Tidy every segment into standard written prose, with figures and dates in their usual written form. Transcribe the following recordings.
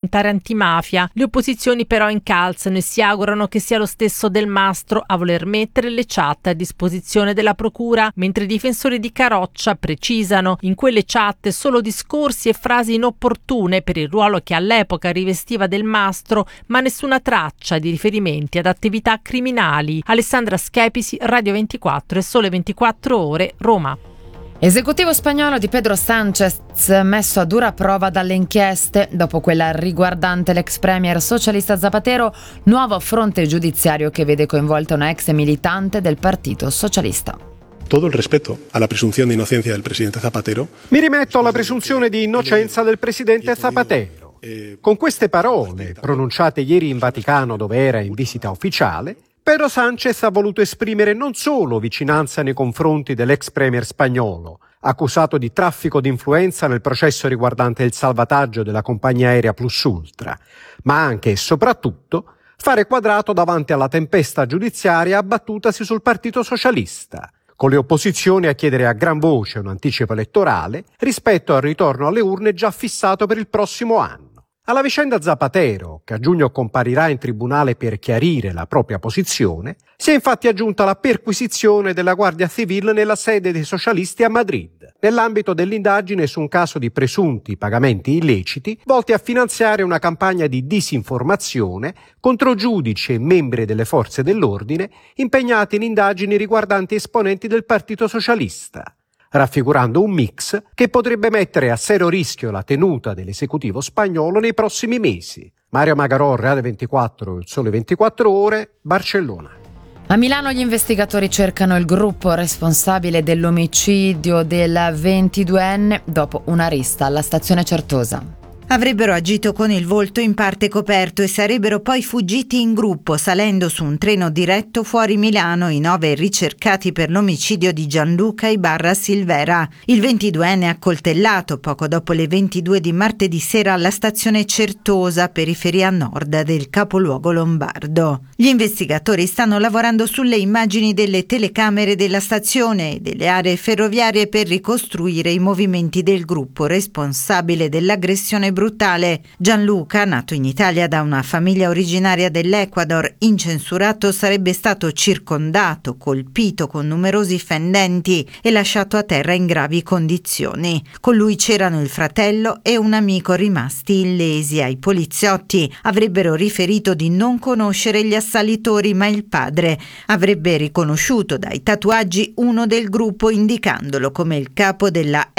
parlamentare antimafia. Le opposizioni però incalzano e si augurano che sia lo stesso Del Mastro a voler mettere le chat a disposizione della procura, mentre i difensori di Caroccia precisano: in quelle chat solo discorsi e frasi inopportune per il ruolo che all'epoca rivestiva Del Mastro, ma nessuna traccia di riferimenti ad attività criminali. Alessandra Schepisi, Radio 24 e Sole 24 Ore, Roma. Esecutivo spagnolo di Pedro Sánchez messo a dura prova dalle inchieste. Dopo quella riguardante l'ex premier socialista Zapatero, nuovo fronte giudiziario che vede coinvolta una ex militante del Partito Socialista. Todo il rispetto alla presunzione di innocenza del presidente Zapatero. Mi rimetto alla presunzione di innocenza del presidente Zapatero. Con queste parole, pronunciate ieri in Vaticano dove era in visita ufficiale, Pedro Sánchez ha voluto esprimere non solo vicinanza nei confronti dell'ex premier spagnolo, accusato di traffico di influenza nel processo riguardante il salvataggio della compagnia aerea Plus Ultra, ma anche e soprattutto fare quadrato davanti alla tempesta giudiziaria abbattutasi sul Partito Socialista, con le opposizioni a chiedere a gran voce un anticipo elettorale rispetto al ritorno alle urne già fissato per il prossimo anno. Alla vicenda Zapatero, che a giugno comparirà in tribunale per chiarire la propria posizione, si è infatti aggiunta la perquisizione della Guardia Civil nella sede dei socialisti a Madrid, nell'ambito dell'indagine su un caso di presunti pagamenti illeciti volti a finanziare una campagna di disinformazione contro giudici e membri delle forze dell'ordine impegnati in indagini riguardanti esponenti del Partito Socialista, raffigurando un mix che potrebbe mettere a serio rischio la tenuta dell'esecutivo spagnolo nei prossimi mesi. Mario Magarò, Radio 24, Il Sole 24 Ore, Barcellona. A Milano gli investigatori cercano il gruppo responsabile dell'omicidio del 22enne dopo una rissa alla stazione Certosa. Avrebbero agito con il volto in parte coperto e sarebbero poi fuggiti in gruppo salendo su un treno diretto fuori Milano i 9 ricercati per l'omicidio di Gianluca Ibarra Silvera. Il 22enne accoltellato poco dopo le 22 di martedì sera alla stazione Certosa, periferia nord del capoluogo lombardo. Gli investigatori stanno lavorando sulle immagini delle telecamere della stazione e delle aree ferroviarie per ricostruire i movimenti del gruppo responsabile dell'aggressione brutale. Gianluca, nato in Italia da una famiglia originaria dell'Ecuador, incensurato, sarebbe stato circondato, colpito con numerosi fendenti e lasciato a terra in gravi condizioni. Con lui c'erano il fratello e un amico rimasti illesi. Ai poliziotti avrebbero riferito di non conoscere gli assalitori, ma il padre avrebbe riconosciuto dai tatuaggi uno del gruppo, indicandolo come il capo della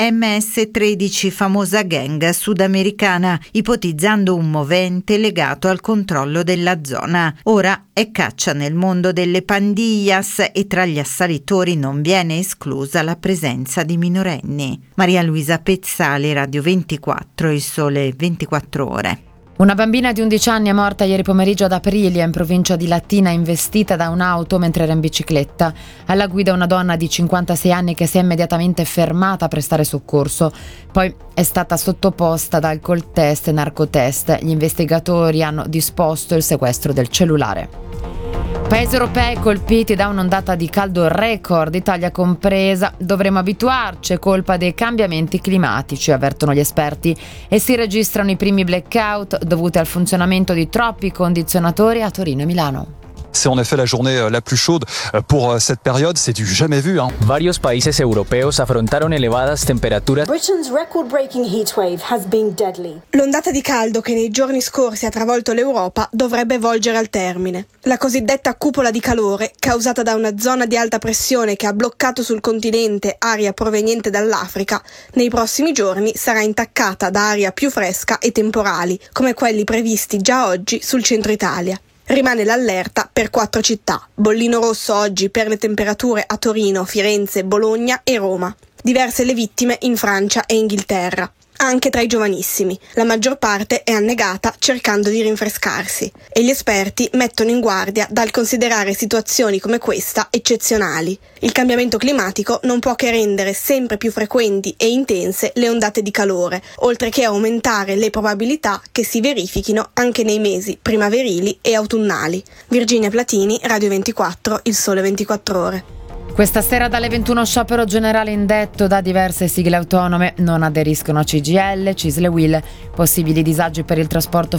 MS-13, famosa gang sudamericana, ipotizzando un movente legato al controllo della zona. Ora è caccia nel mondo delle pandillas e tra gli assalitori non viene esclusa la presenza di minorenni. Maria Luisa Pezzali, Radio 24, Il Sole 24 Ore. Una bambina di 11 anni è morta ieri pomeriggio ad Aprilia, in provincia di Latina, investita da un'auto mentre era in bicicletta. Alla guida una donna di 56 anni che si è immediatamente fermata a prestare soccorso. Poi è stata sottoposta ad alcol test e narcotest. Gli investigatori hanno disposto il sequestro del cellulare. Paesi europei colpiti da un'ondata di caldo record, Italia compresa. Dovremo abituarci, è colpa dei cambiamenti climatici, avvertono gli esperti, e si registrano i primi blackout dovuti al funzionamento di troppi condizionatori a Torino e Milano. C'est en effet la journée la plus chaude pour cette période, c'est du jamais vu. Varios países europeos afrontaron elevadas temperaturas. Britain's record-breaking heatwave has been deadly. L'ondata di caldo che nei giorni scorsi ha travolto l'Europa dovrebbe volgere al termine. La cosiddetta cupola di calore, causata da una zona di alta pressione che ha bloccato sul continente aria proveniente dall'Africa, nei prossimi giorni sarà intaccata da aria più fresca e temporali, come quelli previsti già oggi sul centro Italia. Rimane l'allerta per 4 città. Bollino rosso oggi per le temperature a Torino, Firenze, Bologna e Roma. Diverse le vittime in Francia e Inghilterra. Anche tra i giovanissimi. La maggior parte è annegata cercando di rinfrescarsi. E gli esperti mettono in guardia dal considerare situazioni come questa eccezionali. Il cambiamento climatico non può che rendere sempre più frequenti e intense le ondate di calore, oltre che aumentare le probabilità che si verifichino anche nei mesi primaverili e autunnali. Virginia Platini, Radio 24, Il Sole 24 Ore. Questa sera dalle 21 sciopero generale indetto da diverse sigle autonome. Non aderiscono a CGIL, CISL e UIL. Possibili disagi per il trasporto